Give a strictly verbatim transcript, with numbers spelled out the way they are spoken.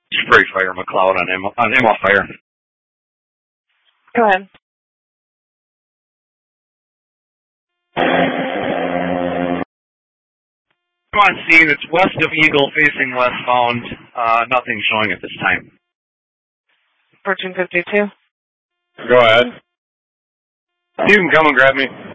Spray fire McLeod on M on M off fire. Go ahead. Come on, scene. It's west of Eagle, facing westbound. Uh, nothing showing at this time. fourteen fifty-two. Go ahead. You can come and grab me.